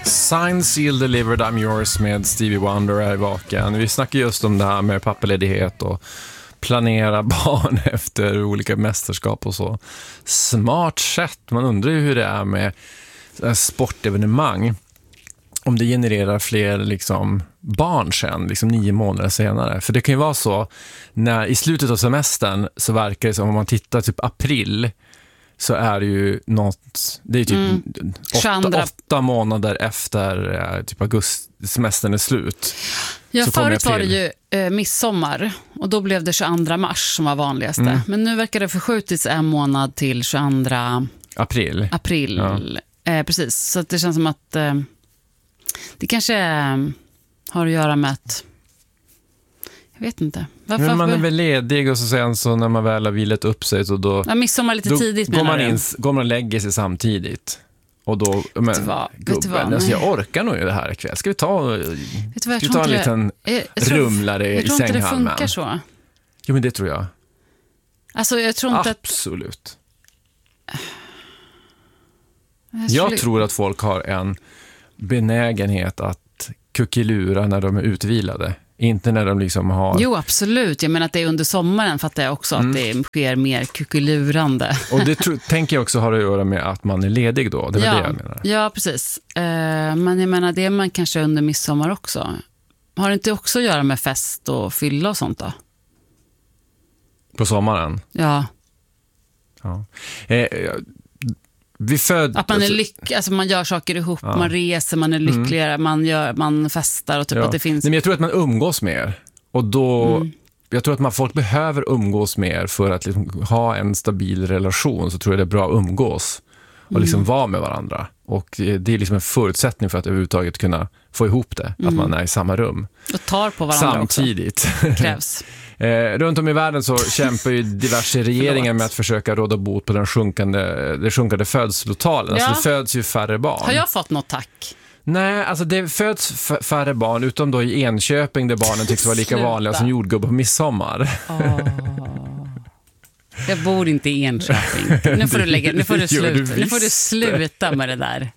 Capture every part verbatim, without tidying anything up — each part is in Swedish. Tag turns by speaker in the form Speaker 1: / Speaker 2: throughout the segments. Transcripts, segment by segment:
Speaker 1: Signed, sealed, delivered, I'm yours med Stevie Wonder är vaken. Vi snackar just om det här med pappaledighet och planera barn efter olika mästerskap och så. Smart sätt. Man undrar ju hur det är med sportevenemang. Om det genererar fler liksom, barn sen, liksom nio månader senare. För det kan ju vara så, när i slutet av semestern så verkar det som, om man tittar typ april, så är det ju något, det är typ mm. åtta, åtta månader efter typ augusti, semestern är slut.
Speaker 2: Ja, förut var det ju eh, midsommar och då blev det tjugoandra mars som var vanligaste. Mm. Men nu verkar det förskjutits en månad till tjugoandra
Speaker 1: april.
Speaker 2: april. Ja. Eh, precis, så det känns som att eh, det kanske eh, har att göra med att jag vet inte. Varför,
Speaker 1: men man är väl ledig och så sen så när man väl har vilat upp sig så då,
Speaker 2: ja, midsommar lite
Speaker 1: då
Speaker 2: tidigt
Speaker 1: går man, in, går man och lägger sig samtidigt. Och då, men
Speaker 2: vet du vad,
Speaker 1: gubben,
Speaker 2: vet du vad,
Speaker 1: alltså jag orkar nog ju det här ikväll. Ska vi ta,
Speaker 2: vet du vad,
Speaker 1: ska vi ta en liten
Speaker 2: jag, jag tror,
Speaker 1: rumlare
Speaker 2: jag
Speaker 1: i
Speaker 2: sänghalmen? Jag tror inte det funkar så.
Speaker 1: Jo, men det tror jag.
Speaker 2: Alltså jag tror inte
Speaker 1: Absolut.
Speaker 2: att...
Speaker 1: Jag, jag tror att folk har en benägenhet att kuckelura när de är utvilade. Inte när de liksom har...
Speaker 2: Jo, absolut. Jag menar att det är under sommaren fattar jag också mm. att det sker mer kuckelurande.
Speaker 1: Och det tro, tänker jag också har att göra med att man är ledig då. Det är
Speaker 2: ja,
Speaker 1: det jag menar.
Speaker 2: Ja, precis. Uh, men jag menar, det är man kanske under midsommar också. Har det inte också att göra med fest och fylla och sånt då?
Speaker 1: På sommaren?
Speaker 2: Ja.
Speaker 1: Ja. Eh, vi föd...
Speaker 2: Att man är lyck... alltså man gör saker ihop, ja. Man reser, man är lyckligare, mm. man, gör, man festar och typ
Speaker 1: ja.
Speaker 2: att det finns...
Speaker 1: Nej, men jag tror att man umgås mer. Och då... Mm. Jag tror att man, folk behöver umgås mer för att liksom ha en stabil relation. Så tror jag det är bra att umgås och liksom mm. vara med varandra. Och det är liksom en förutsättning för att överhuvudtaget kunna få ihop det. Mm. Att man är i samma rum.
Speaker 2: Och tar på varandra
Speaker 1: samtidigt.
Speaker 2: Också. Krävs.
Speaker 1: Eh, runt om i världen så kämpar ju diverse regeringar med att försöka råda bot på den sjunkande, det sjunkande födslotalen.
Speaker 2: Ja.
Speaker 1: Alltså det föds ju färre barn.
Speaker 2: Har jag fått något tack?
Speaker 1: Nej, alltså det föds f- färre barn, utom då i Enköping där barnen tycks vara lika vanliga som jordgubbar på midsommar.
Speaker 2: Oh. Jag bor inte i Enköping. Nu får du lägga, nu får du sluta, nu får du sluta med det där.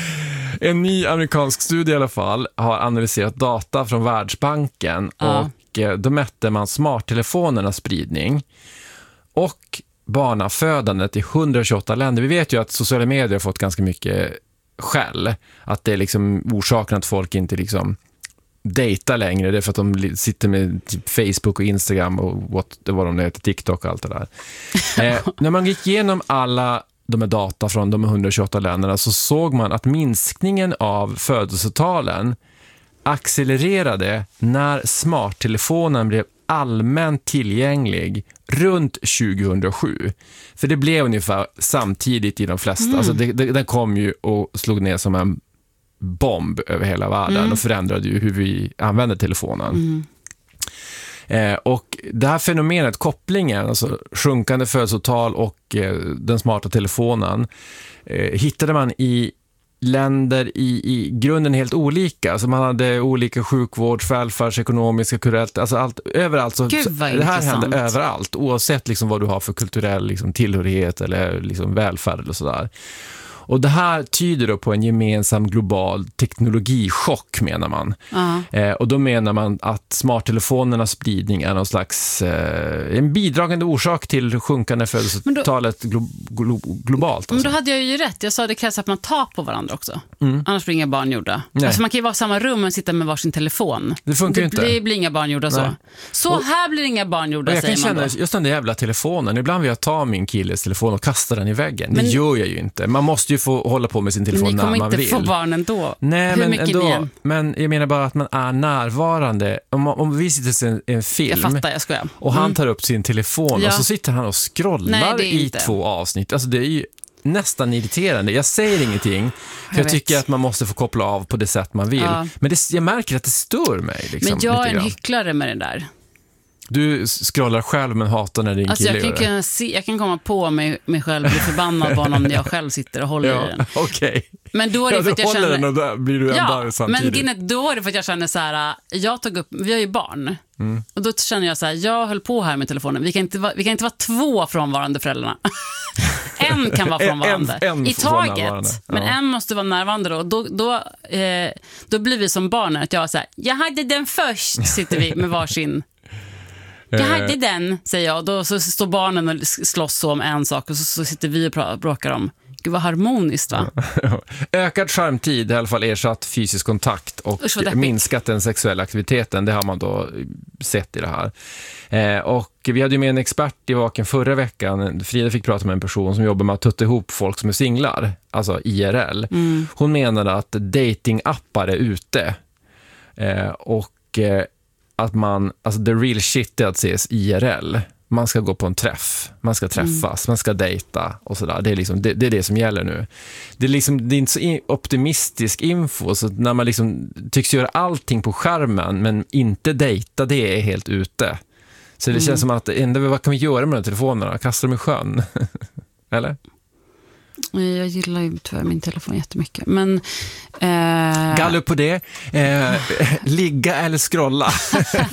Speaker 1: En ny amerikansk studie i alla fall har analyserat data från Världsbanken ja. och då mätte man smarttelefonernas spridning och barnafödandet i etthundratjugoåtta länder. Vi vet ju att sociala medier har fått ganska mycket skäll. Att det är liksom orsaken att folk inte liksom dejtar längre. Det är för att de sitter med typ Facebook och Instagram och what, vad de heter, TikTok och allt det där. eh, när man gick igenom alla de här data från de etthundratjugoåtta länderna så såg man att minskningen av födelsetalen accelererade när smarttelefonen blev allmänt tillgänglig runt tjugohundrasju. För det blev ungefär samtidigt i de flesta. Mm. Alltså det, det, den kom ju och slog ner som en bomb över hela världen mm. och förändrade ju hur vi använder telefonen. Mm. Eh, och det här fenomenet, kopplingen, alltså sjunkande födelsetal och eh, den smarta telefonen eh, hittade man i länder i, i grunden helt olika. Alltså man hade olika sjukvård, välfärds, ekonomiska, kulturellt, alltså allt, överallt. Så,
Speaker 2: Gud,
Speaker 1: så, det här händer överallt, oavsett liksom vad du har för kulturell liksom, tillhörighet eller liksom, välfärd eller sådär. Och det här tyder då på en gemensam global teknologichock, menar man. Uh-huh. Eh, och då menar man att smarttelefonernas spridning är någon slags eh, en bidragande orsak till sjunkande födelsetalet glo- glo- globalt. Alltså.
Speaker 2: Men då hade jag ju rätt. Jag sa att det krävs att man tar på varandra också. Mm. Annars blir inga barn gjorda. Alltså man kan ju vara i samma rum och sitta med varsin telefon.
Speaker 1: Det funkar ju inte.
Speaker 2: Det blir inga barn gjorda så. Så och, här blir inga barn gjorda,
Speaker 1: jag
Speaker 2: säger
Speaker 1: kan
Speaker 2: man
Speaker 1: känna,
Speaker 2: då.
Speaker 1: just den där jävla telefonen. Ibland vill jag ta min killes telefon och kasta den i väggen. Men, det gör jag ju inte. Man måste ju få hålla på med sin telefon när man vill.
Speaker 2: Ni kommer inte få barn ändå.
Speaker 1: Nej,
Speaker 2: Hur
Speaker 1: men
Speaker 2: mycket
Speaker 1: ändå,
Speaker 2: igen?
Speaker 1: Men jag menar bara att man är närvarande. Om, om vi sitter i en, en film
Speaker 2: jag fattar, jag skojar.
Speaker 1: och han
Speaker 2: mm.
Speaker 1: tar upp sin telefon ja. och så sitter han och scrollar
Speaker 2: Nej,
Speaker 1: i två avsnitt. Alltså det är ju nästan irriterande. Jag säger ingenting för jag, jag tycker att man måste få koppla av på det sätt man vill. Ja. Men det, jag märker att det stör mig. Liksom,
Speaker 2: men jag är en
Speaker 1: grann.
Speaker 2: hycklare med det där.
Speaker 1: Du scrollar själv men hatar när din
Speaker 2: alltså
Speaker 1: kille
Speaker 2: jag
Speaker 1: gör
Speaker 2: kan,
Speaker 1: det.
Speaker 2: se, jag kan komma på mig, mig själv och bli förbannad på honom när jag själv sitter och håller
Speaker 1: ja,
Speaker 2: i den.
Speaker 1: Okay.
Speaker 2: Men då är det
Speaker 1: ja,
Speaker 2: för att jag
Speaker 1: håller
Speaker 2: känner...
Speaker 1: den och där blir du en
Speaker 2: ja,
Speaker 1: där samtidigt.
Speaker 2: Men då är det för att jag känner så här, jag tog upp, vi har ju barn. Mm. Och då känner jag så här, jag höll på här med telefonen. Vi kan inte vara, vi kan inte vara två frånvarande föräldrarna. en kan vara frånvarande.
Speaker 1: En, en
Speaker 2: I taget.
Speaker 1: närvarande. Ja.
Speaker 2: Men en måste vara närvarande då. Då, då, eh, då blir vi som barnen. Att jag var så här, jag hade den först, sitter vi med varsin. Jag hade den, säger jag. Då så står barnen och slåss så om en sak. Och så, så sitter vi och bråkar om. Gud, vad harmoniskt, va?
Speaker 1: Ökad skärmtid har i alla fall ersatt fysisk kontakt och Usch, minskat den sexuella aktiviteten. Det har man då sett i det här. Eh, och vi hade ju med en expert i Vaken förra veckan. Frida fick prata med en person som jobbar med att tutta ihop folk som är singlar, alltså I R L. Mm. Hon menade att datingappar är ute. Eh, och eh, att man, alltså the real shit är att ses I R L. Man ska gå på en träff, man ska träffas, mm. man ska dejta och sådär. Det är, liksom, det, det är det som gäller nu. Det är, liksom, det är inte så optimistisk info, så när man liksom tycks göra allting på skärmen men inte dejta, det är helt ute. Så det mm. känns som att ändå, vad kan vi göra med de telefonerna? Kasta dem i sjön? Eller?
Speaker 2: Jag gillar ju tyvärr min telefon jättemycket. Men, eh...
Speaker 1: Gallup på det. Eh, ligga eller scrolla.